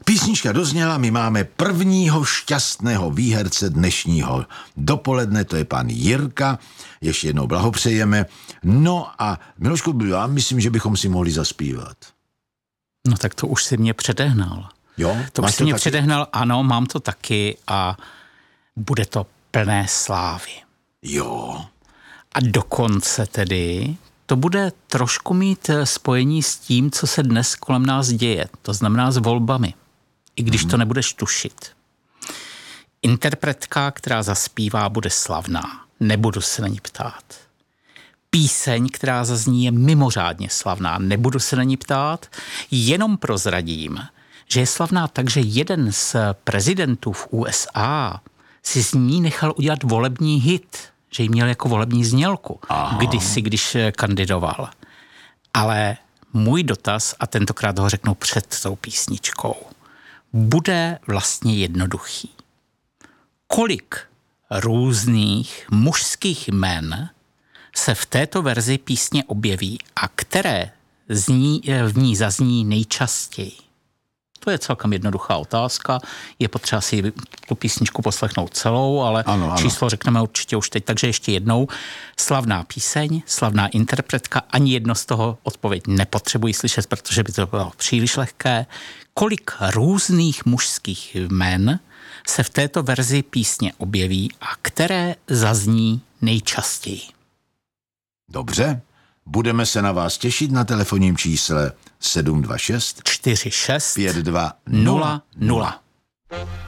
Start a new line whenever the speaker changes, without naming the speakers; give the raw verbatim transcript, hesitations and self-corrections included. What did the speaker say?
Písnička dozněla, my máme prvního šťastného výherce dnešního dopoledne, to je pan Jirka, ještě jednou blahopřejeme. No a Milošku, já myslím, že bychom si mohli zaspívat.
No tak to už si mě předehnal.
Jo?
To už si mě taky? předehnal, ano, mám to taky a bude to plné slávy.
Jo.
A dokonce tedy to bude trošku mít spojení s tím, co se dnes kolem nás děje. To znamená s volbami. I když hmm. to nebudeš tušit. Interpretka, která zaspívá, bude slavná. Nebudu se na ní ptát. Píseň, která zazní, je mimořádně slavná. Nebudu se na ní ptát. Jenom prozradím, že je slavná tak, že jeden z prezidentů v U S A si z ní nechal udělat volební hit. Že ji měl jako volební znělku. Aha. Kdysi, když kandidoval. Ale můj dotaz, a tentokrát ho řeknu před tou písničkou, bude vlastně jednoduchý. Kolik různých mužských jmen se v této verzi písně objeví a které z ní, v ní zazní nejčastěji? To je celkem jednoduchá otázka. Je potřeba si tu písničku poslechnout celou, ale ano, ano. Číslo řekneme určitě už teď. Takže ještě jednou. Slavná píseň, slavná interpretka, ani jedno z toho odpověď nepotřebuji slyšet, protože by to bylo příliš lehké. Kolik různých mužských jmen se v této verzi písně objeví a které zazní nejčastěji?
Dobře. Budeme se na vás těšit na telefonním čísle sedm dva šest
čtyři šest
pět dva nula nula.